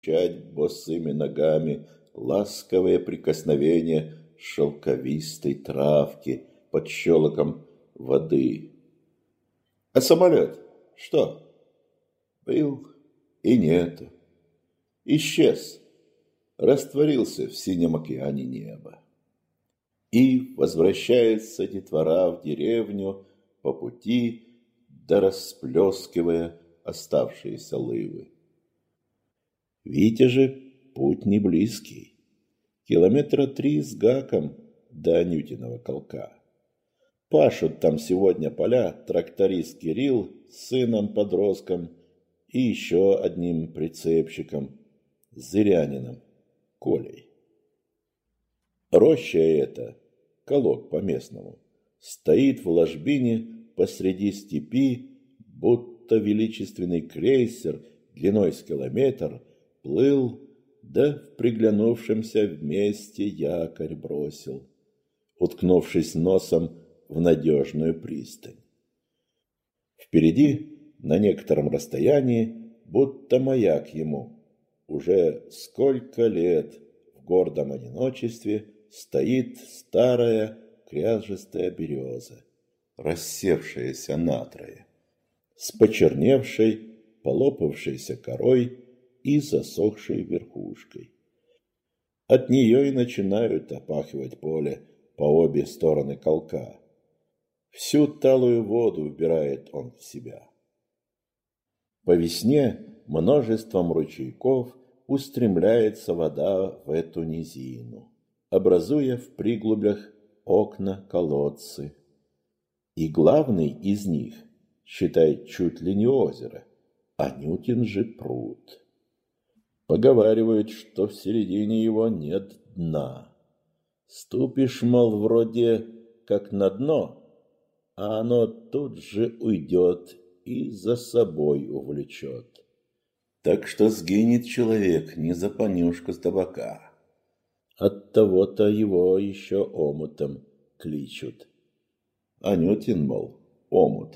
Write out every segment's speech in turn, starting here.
ощущать босыми ногами ласковое прикосновение шелковистой травки под щелоком воды. А самолет что? Был и нету. Исчез, растворился в синем океане неба. И возвращается детвора в деревню по пути, да расплескивая оставшиеся лывы. Витя же путь не близкий, 3 километра с гаком до Анютиного колка. Пашут там сегодня поля тракторист Кирилл с сыном-подростком и еще одним прицепщиком, зырянином Колей. Роща эта, колок по-местному, стоит в ложбине посреди степи, будто величественный крейсер длиной с километр плыл, да в приглянувшемся вместе якорь бросил, уткнувшись носом в надежную пристань. Впереди, на некотором расстоянии, будто маяк ему, уже сколько лет в гордом одиночестве стоит старая кряжестая береза, рассевшаяся натрое, с почерневшей, полопавшейся корой и засохшей верхушкой. От нее и начинают опахивать поле по обе стороны колка. Всю талую воду вбирает он в себя. По весне множеством ручейков устремляется вода в эту низину, образуя в приглублях окна-колодцы. И главный из них, считай, чуть ли не озеро, Анютин же пруд. Поговаривают, что в середине его нет дна. Ступишь, мол, вроде как на дно, а оно тут же уйдет и за собой увлечет. Так что сгинет человек не за понюшку с табака. Оттого-то его еще омутом кличут. Анютин, мол, омут.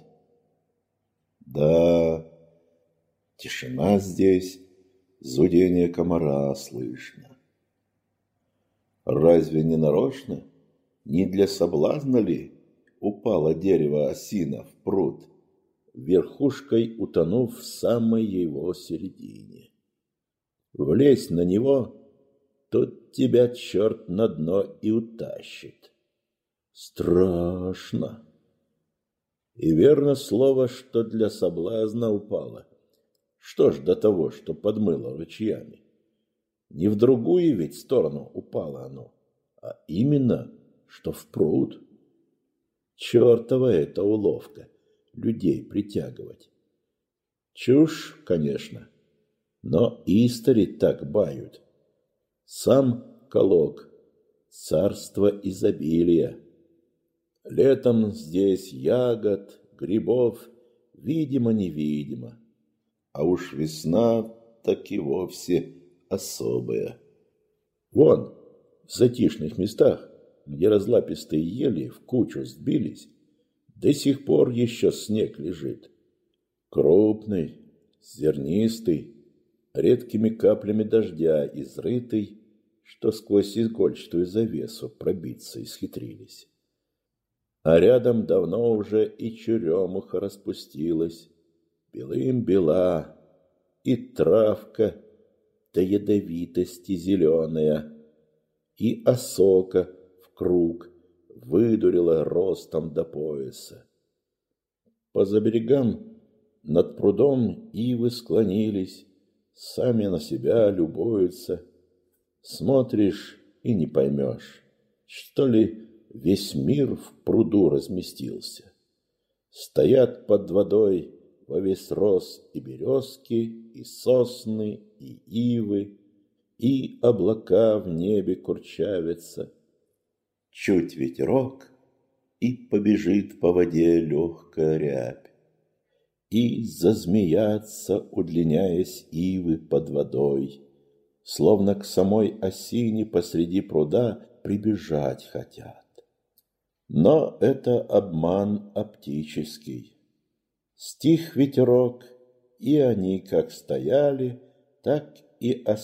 Да, тишина здесь, зудение комара слышно. Разве не нарочно, не для соблазна ли упало дерево осина в пруд, верхушкой утонув в самой его середине? Влезь на него, тут тебя черт на дно и утащит. Страшно. И верно слово, что для соблазна упало. Что ж до того, что подмыло ручьями? Не в другую ведь сторону упало оно, а именно, что в пруд. Чертова это уловка людей притягивать. Чушь, конечно, но истори так бают. Сам колок — царство изобилия. Летом здесь ягод, грибов видимо-невидимо, а уж весна так и вовсе особая. Вон, в затишных местах, где разлапистые ели в кучу сбились, до сих пор еще снег лежит. Крупный, зернистый, редкими каплями дождя изрытый, что сквозь игольчатую завесу пробиться исхитрились. А рядом давно уже и черемуха распустилась, белым-бела, и травка до ядовитости зеленая, и осока в круг выдурила ростом до пояса. По заберегам над прудом ивы склонились, сами на себя любуются. Смотришь и не поймешь, что ли весь мир в пруду разместился. Стоят под водой во весь рост и березки, и сосны, и ивы, и облака в небе курчавятся. Чуть ветерок, и побежит по воде легкая рябь, и зазмеятся, удлиняясь ивы под водой, словно к самой осине посреди пруда прибежать хотят. Но это обман оптический. Стих ветерок, и они как стояли, так и